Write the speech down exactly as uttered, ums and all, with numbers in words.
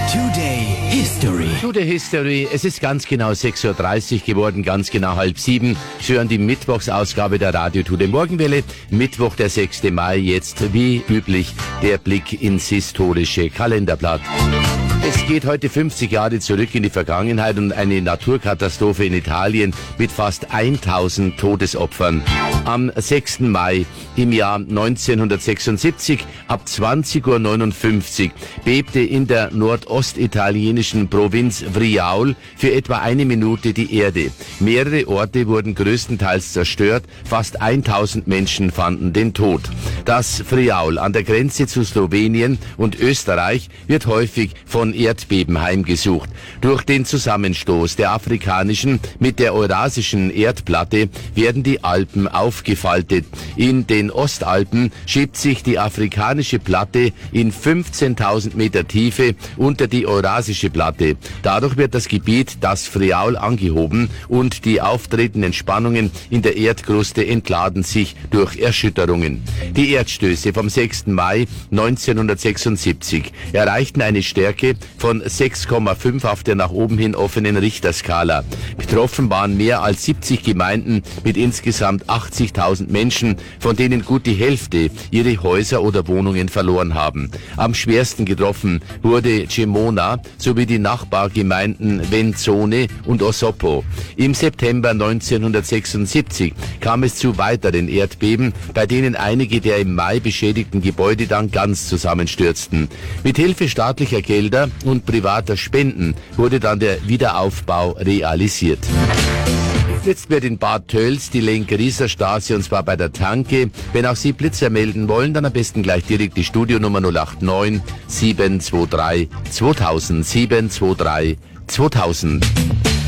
Today History. Today History. Es ist ganz genau sechs Uhr dreißig geworden, ganz genau halb sieben. Sie hören die Mittwochsausgabe der Radio Today Morgenwelle. Mittwoch, der sechste Mai. Jetzt, wie üblich, der Blick ins historische Kalenderblatt. Es geht heute fünfzig Jahre zurück in die Vergangenheit und eine Naturkatastrophe in Italien mit fast tausend Todesopfern. Am sechsten Mai im Jahr neunzehnhundertsechsundsiebzig ab zwanzig Uhr neunundfünfzig bebte in der nordostitalienischen Provinz Friaul für etwa eine Minute die Erde. Mehrere Orte wurden größtenteils zerstört, fast tausend Menschen fanden den Tod. Das Friaul an der Grenze zu Slowenien und Österreich wird häufig von Erdbeben heimgesucht. Durch den Zusammenstoß der afrikanischen mit der eurasischen Erdplatte werden die Alpen aufgefaltet. In den Ostalpen schiebt sich die afrikanische Platte in fünfzehntausend Meter Tiefe unter die eurasische Platte. Dadurch wird das Gebiet, das Friaul, angehoben und die auftretenden Spannungen in der Erdkruste entladen sich durch Erschütterungen. Die Erdstöße vom sechsten Mai neunzehnhundertsechsundsiebzig erreichten eine Stärke von sechs Komma fünf auf der nach oben hin offenen Richterskala. Betroffen waren mehr als siebzig Gemeinden mit insgesamt achtzigtausend Menschen, von denen gut die Hälfte ihre Häuser oder Wohnungen verloren haben. Am schwersten getroffen wurde Cemona sowie die Nachbargemeinden Venzone und Osopo. Im September neunzehnhundertsechsundsiebzig kam es zu weiteren Erdbeben, bei denen einige der im Mai beschädigten Gebäude dann ganz zusammenstürzten. Mit Hilfe staatlicher Gelder und privater Spenden wurde dann der Wiederaufbau realisiert. Jetzt wird in Bad Tölz die Lenk-Rieser-Straße, und zwar bei der Tanke. Wenn auch Sie Blitzer melden wollen, dann am besten gleich direkt die Studionummer null acht neun sieben zwei drei zweitausend sieben zwei drei zweitausend.